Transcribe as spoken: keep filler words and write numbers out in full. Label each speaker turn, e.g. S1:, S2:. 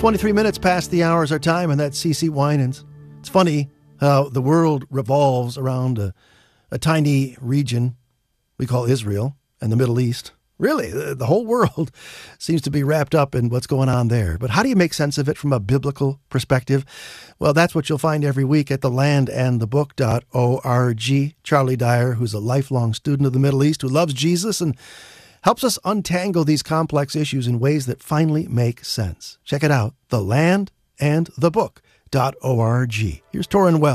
S1: twenty-three minutes past the hour is our time, and that's C C Winans. It's funny how the world revolves around a, a tiny region we call Israel and the Middle East. Really, the, the whole world seems to be wrapped up in what's going on there. But how do you make sense of it from a biblical perspective? Well, that's what you'll find every week at the land and the book dot org. Charlie Dyer, who's a lifelong student of the Middle East, who loves Jesus and helps us untangle these complex issues in ways that finally make sense. Check it out, the land and the book dot org. Here's Torrin Wells.